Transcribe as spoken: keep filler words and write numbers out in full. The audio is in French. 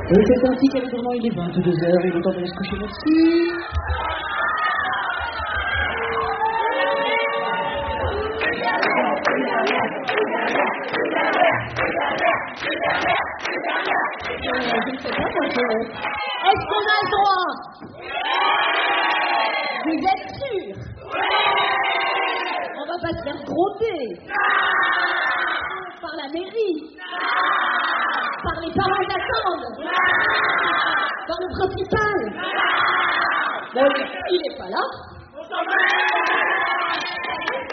Et c'est ainsi qu'habituellement il est vingt-deux heures, il est temps d'aller se coucher, merci. Est-ce qu'on a le droit? Vous êtes sûr? On va pas se faire gronder par la mairie, par les parents d'attente, par le principal. Bon, il est pas là.